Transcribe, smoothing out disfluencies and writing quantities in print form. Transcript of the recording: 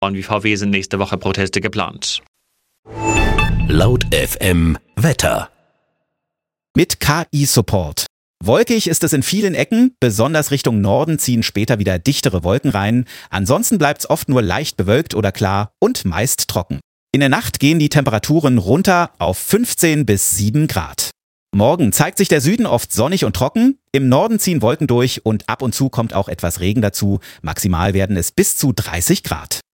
Wie VW sind nächste Woche Proteste geplant. Laut FM Wetter. Mit KI-Support. Wolkig ist es in vielen Ecken, besonders Richtung Norden ziehen später wieder dichtere Wolken rein. Ansonsten bleibt's oft nur leicht bewölkt oder klar und meist trocken. In der Nacht gehen die Temperaturen runter auf 15 bis 7 Grad. Morgen zeigt sich der Süden oft sonnig und trocken. Im Norden ziehen Wolken durch und ab und zu kommt auch etwas Regen dazu. Maximal werden es bis zu 30 Grad.